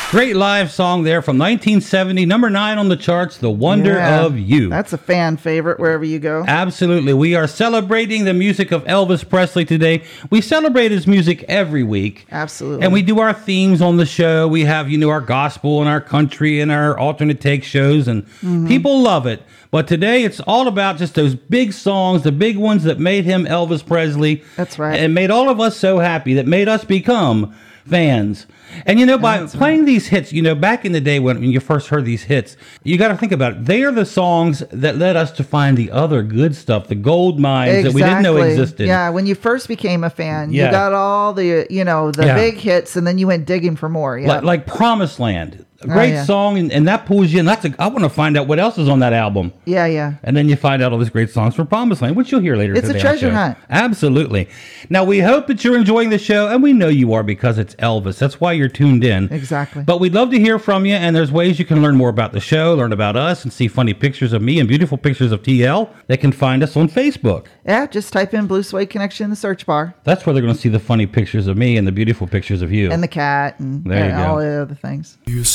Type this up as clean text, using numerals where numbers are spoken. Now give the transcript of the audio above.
Great live song there from 1970, number 9 on the charts, The Wonder of You. That's a fan favorite wherever you go. Absolutely. We are celebrating the music of Elvis Presley today. We celebrate his music every week. Absolutely. And we do our themes on the show. We have, our gospel and our country and our alternate take shows, and people love it. But today it's all about just those big songs, the big ones that made him Elvis Presley. That's right. And made all of us so happy, that made us become fans. And by playing these hits, back in the day when you first heard these hits, you got to think about it. They are the songs that led us to find the other good stuff, the gold mines that we didn't know existed. Yeah, when you first became a fan, Yeah. you got all the, big hits, and then you went digging for more. Yeah. Like Promised Land. A great song, and that pulls you in. I want to find out what else is on that album. Yeah. And then you find out all these great songs for Promised Land, which you'll hear later today. It's a treasure hunt. Absolutely. Now, we hope that you're enjoying the show, and we know you are because it's Elvis. That's why you're tuned in. Exactly. But we'd love to hear from you, and there's ways you can learn more about the show, learn about us, and see funny pictures of me and beautiful pictures of TL. They can find us on Facebook. Yeah, just type in Blue Suede Connection in the search bar. That's where they're going to see the funny pictures of me and the beautiful pictures of you. And the cat and There you go. all the other things.